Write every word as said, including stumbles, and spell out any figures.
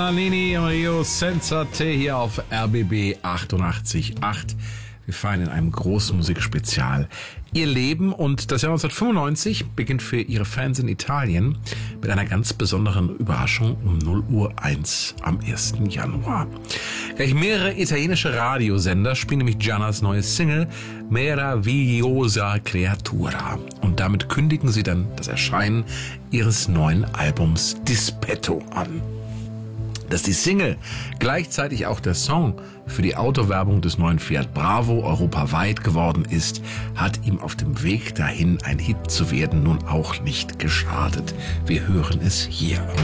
Gianna Nini und Rio Senza Te hier auf R B B achtundachtzig Komma acht. Wir feiern in einem großen Musikspezial ihr Leben, und das Jahr neunzehnhundertfünfundneunzig beginnt für ihre Fans in Italien mit einer ganz besonderen Überraschung um null Uhr eins am ersten Januar. Gleich mehrere italienische Radiosender spielen nämlich Giannas neue Single Meravigliosa Creatura, und damit kündigen sie dann das Erscheinen ihres neuen Albums Dispetto an. Dass die Single gleichzeitig auch der Song für die Autowerbung des neuen Fiat Bravo europaweit geworden ist, hat ihm auf dem Weg dahin, ein Hit zu werden, nun auch nicht geschadet. Wir hören es hier.